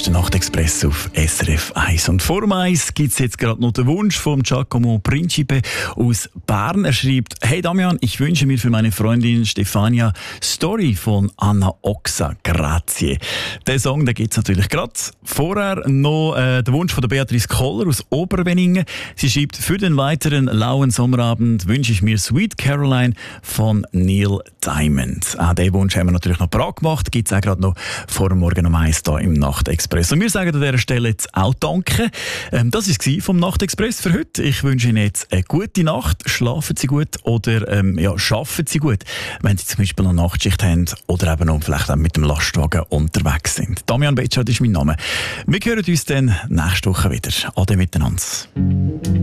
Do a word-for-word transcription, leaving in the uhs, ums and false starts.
ist der Nachtexpress auf S R F eins. Und vor dem eins gibt es jetzt gerade noch den Wunsch von Giacomo Principe aus Bern. Er schreibt: Hey Damian, ich wünsche mir für meine Freundin Stefania Story von Anna Oxa. Grazie. Den Song gibt es natürlich gerade. Vorher noch äh, der Wunsch von der Beatrice Koller aus Oberwenningen. Sie schreibt: Für den weiteren lauen Sommerabend wünsche ich mir Sweet Caroline von Neil Diamond. Auch diesen Wunsch haben wir natürlich noch parat gemacht. Gibt es auch gerade noch vor dem Morgen um eins hier im Nachtexpress. Und wir sagen an dieser Stelle jetzt auch Danke. Ähm, das war es vom Nachtexpress für heute. Ich wünsche Ihnen jetzt eine gute Nacht. Schlafen Sie gut oder ähm, ja, arbeiten Sie gut, wenn Sie zum Beispiel eine Nachtschicht haben oder eben auch vielleicht auch mit dem Lastwagen unterwegs sind. Damian Betschart ist mein Name. Wir hören uns dann nächste Woche wieder. Ade miteinander.